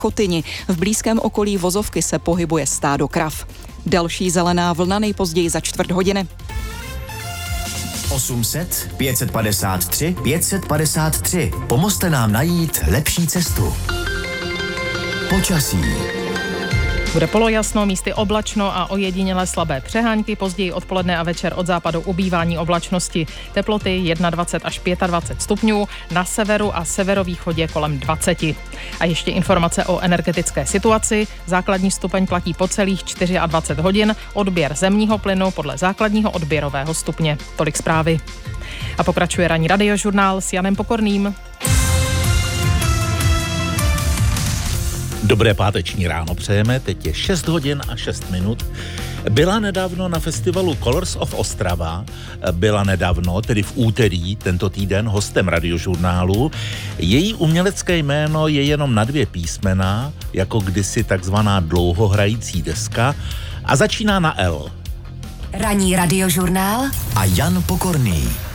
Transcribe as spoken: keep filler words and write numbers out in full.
Chotyni. V blízkém okolí Vozovky se pohybuje stádo krav. Další zelená vlna nejpozději za čtvrt hodiny. osm set, pět set padesát tři, pět set padesát tři. Pomozte nám najít lepší cestu. Počasí. Bude polojasno, místy oblačno a ojedinělé slabé přehánky, později odpoledne a večer od západu ubývání oblačnosti. Teploty dvacet jedna až dvacet pět stupňů, na severu a severovýchodě kolem dvacet. A ještě informace o energetické situaci. Základní stupeň platí po celých dvacet čtyři hodin, odběr zemního plynu podle základního odběrového stupně. Tolik zprávy. A pokračuje ranní radiožurnál s Janem Pokorným. Dobré páteční ráno přejeme, teď je šest hodin a šest minut. Byla nedávno na festivalu Colors of Ostrava, byla nedávno, tedy v úterý, tento týden, hostem radiožurnálu. Její umělecké jméno je jenom na dvě písmena, jako kdysi takzvaná dlouhohrající deska, a začíná na L. Ranní radiožurnál a Jan Pokorný.